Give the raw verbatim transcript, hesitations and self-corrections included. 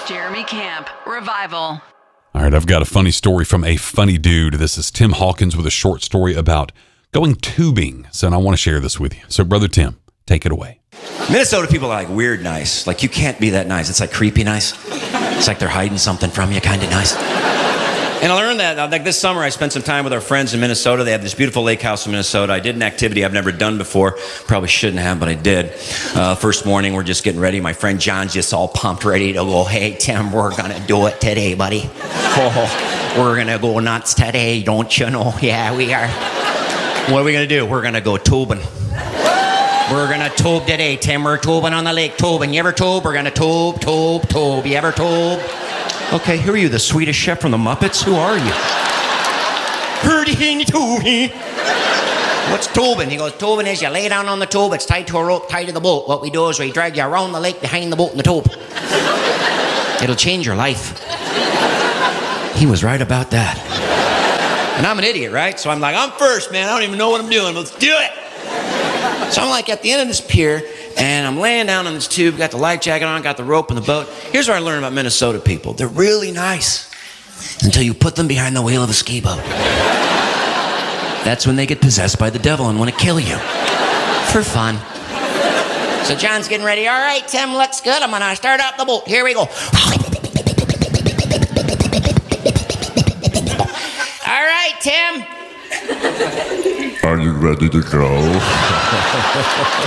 Jeremy Camp, Revival. All right, I've got a funny story from a funny dude. This is Tim Hawkins with a short story about going tubing. So I want to share this with you. So, Brother Tim, take it away. Minnesota people are like weird nice. Like, you can't be that nice. It's like creepy nice. It's like they're hiding something from you, kind of nice. And I learned that, like this summer, I spent some time with our friends in Minnesota. They have this beautiful lake house in Minnesota. I did an activity I've never done before. Probably shouldn't have, but I did. Uh, first morning, we're just getting ready. My friend John's just all pumped, ready to go. Hey, Tim, we're going to do it today, buddy. Oh, we're going to go nuts today, don't you know? Yeah, we are. What are we going to do? We're going to go tubing. We're going to tube today, Tim. We're tubing on the lake, tubing. You ever tube? We're going to tube, tube, tube. You ever tube? Okay, who are you, the Swedish chef from the Muppets? Who are you? What's tubing? He goes, tubing is you lay down on the tube, it's tied to a rope, tied to the boat. What we do is we drag you around the lake behind the boat in the tube. It'll change your life. He was right about that. And I'm an idiot, right? So I'm like, I'm first, man. I don't even know what I'm doing. Let's do it. So I'm like at the end of this pier, and I'm laying down on this tube, got the life jacket on, got the rope in the boat. Here's what I learned about Minnesota people. They're really nice until you put them behind the wheel of a ski boat. That's when they get possessed by the devil and want to kill you. For fun. So John's getting ready. All right, Tim, looks good. I'm going to start up the boat. Here we go. All right, Tim. Are you ready to go?